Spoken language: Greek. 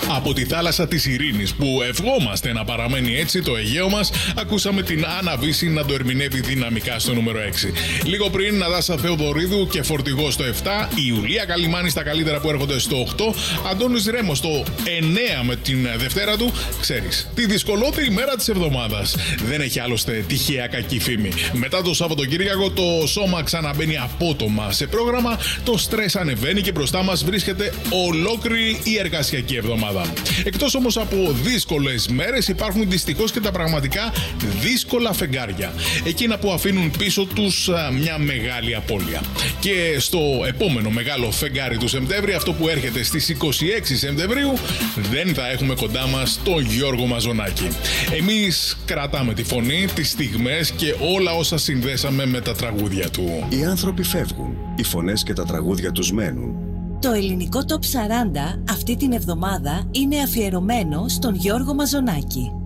Από τη θάλασσα της Ειρήνης, που ευχόμαστε να παραμένει έτσι το Αιγαίο μας, ακούσαμε την Άννα Βύση να το ερμηνεύει δυναμικά στο νούμερο 6. Λίγο πριν, Νατάσα Θεοδωρίδου και Φορτηγό στο 7, η Ιουλία Καλιμάνη στα καλύτερα που έρχονται στο 8, Αντώνης Ρέμος στο 9 με την Δευτέρα του. Ξέρεις, τη δυσκολότερη μέρα της εβδομάδας. Δεν έχει άλλωστε τυχαία κακή φήμη. Μετά το Σαββατοκύριακο το σώμα ξαναμπαίνει απότομα σε πρόγραμμα, το στρες ανεβαίνει και μπροστά μας βρίσκεται ολόκληρη η εργασιακή εβδομάδα. Εκτός όμως από δύσκολες μέρες, υπάρχουν δυστυχώς και τα πραγματικά δύσκολα φεγγάρια. Εκείνα που αφήνουν πίσω τους μια μεγάλη απώλεια. Και στο επόμενο μεγάλο φεγγάρι του Σεπτέμβρη, αυτό που έρχεται στις 26 Σεπτεμβρίου, δεν θα έχουμε κοντά μας τον Γιώργο Μαζονάκη. Εμείς κρατάμε τη φωνή, τις στιγμές και όλα όσα συνδέσαμε με τα τραγούδια του. Οι άνθρωποι φεύγουν, οι φωνές και τα τραγούδια τους μένουν. Το ελληνικό Top 40 αυτή την εβδομάδα είναι αφιερωμένο στον Γιώργο Μαζονάκη.